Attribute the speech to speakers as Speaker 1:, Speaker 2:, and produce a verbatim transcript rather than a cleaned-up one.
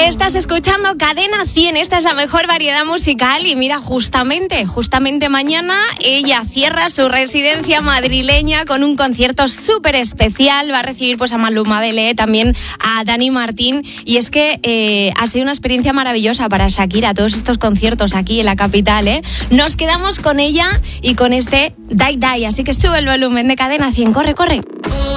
Speaker 1: Estás escuchando Cadena cien, esta es la mejor variedad musical y mira, justamente, justamente mañana ella cierra su residencia madrileña con un concierto súper especial. Va a recibir pues a Maluma Belé, también a Dani Martín, y es que eh, ha sido una experiencia maravillosa para Shakira, todos estos conciertos aquí en la capital, ¿eh? Nos quedamos con ella y con este Die Die, así que sube el volumen de Cadena cien, corre, corre.